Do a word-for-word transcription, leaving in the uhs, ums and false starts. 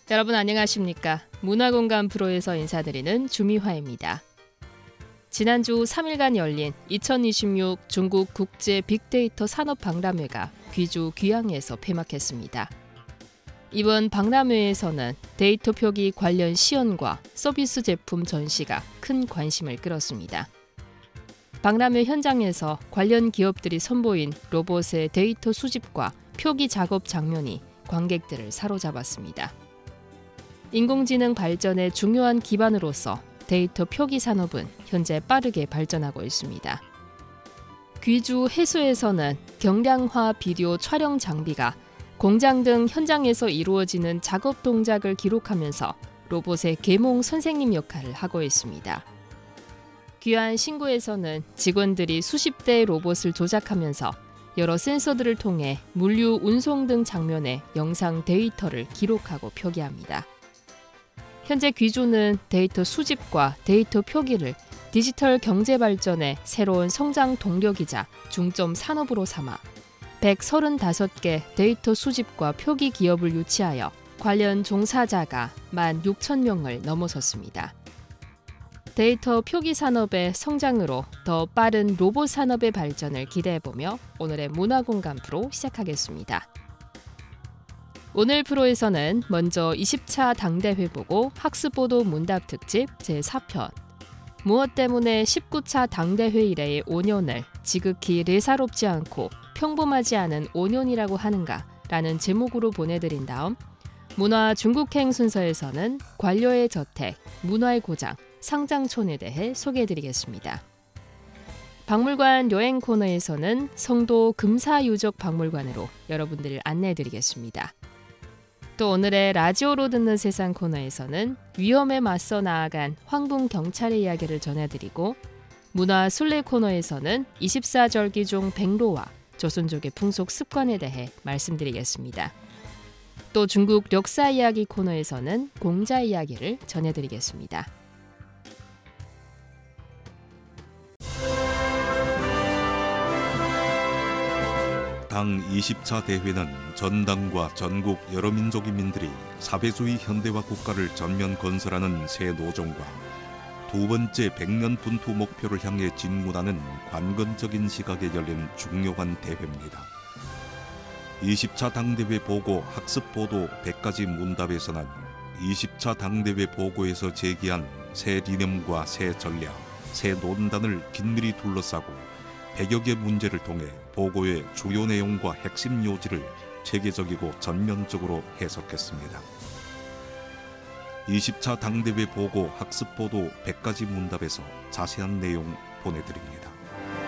여러분 안녕하십니까? 문화공감 프로에서 인사드리는 주미화입니다. 지난주 삼 일간 열린 이천이십육 중국 국제 빅데이터 산업박람회가 귀주 귀양에서 폐막했습니다. 이번 박람회에서는 데이터 표기 관련 시연과 서비스 제품 전시가 큰 관심을 끌었습니다. 박람회 현장에서 관련 기업들이 선보인 로봇의 데이터 수집과 표기 작업 장면이 관객들을 사로잡았습니다. 인공지능 발전의 중요한 기반으로서 데이터 표기 산업은 현재 빠르게 발전하고 있습니다. 귀주 해수에서는 경량화 비디오 촬영 장비가 공장 등 현장에서 이루어지는 작업 동작을 기록하면서 로봇의 계몽 선생님 역할을 하고 있습니다. 귀안 신구에서는 직원들이 수십 대의 로봇을 조작하면서 여러 센서들을 통해 물류 운송 등 장면의 영상 데이터를 기록하고 표기합니다. 현재 귀주는 데이터 수집과 데이터 표기를 디지털 경제 발전의 새로운 성장 동력이자 중점 산업으로 삼아 백삼십오 개 데이터 수집과 표기 기업을 유치하여 관련 종사자가 만 육천 명을 넘어섰습니다. 데이터 표기 산업의 성장으로 더 빠른 로봇 산업의 발전을 기대해보며 오늘의 문화공감 프로 시작하겠습니다. 오늘 프로에서는 먼저 이십 차 당대회 보고 학습보도 문답 특집 제사 편 무엇 때문에 십구 차 당대회 이래의 오 년을 지극히 예사롭지 않고 평범하지 않은 오 년이라고 하는가 라는 제목으로 보내드린 다음 문화 중국행 순서에서는 관료의 저택, 문화의 고장, 상장촌에 대해 소개해드리겠습니다. 박물관 여행 코너에서는 성도 금사유적 박물관으로 여러분들을 안내해드리겠습니다. 또 오늘의 라디오로 듣는 세상 코너에서는 위험에 맞서 나아간 황궁 경찰의 이야기를 전해드리고 문화 순례 코너에서는 이십사 절기 중 백로와 조선족의 풍속 습관에 대해 말씀드리겠습니다. 또 중국 역사 이야기 코너에서는 공자 이야기를 전해드리겠습니다. 당 이십 차 대회는 전당과 전국 여러 민족의 민들이 사회주의 현대화 국가를 전면 건설하는 새 노정과 두 번째 백 년 분투 목표를 향해 진군하는 관건적인 시각에 열린 중요한 대회입니다. 이십 차 당대회 보고 학습보도 백 가지 문답에서는 이십 차 당대회 보고에서 제기한 새理念과 새 전략, 새 논단을 긴밀히 둘러싸고 백여 개 문제를 통해 보고의 주요 내용과 핵심 요지를 체계적이고 전면적으로 해석했습니다. 이십 차 당대회 보고 학습보도 백 가지 문답에서 자세한 내용 보내드립니다.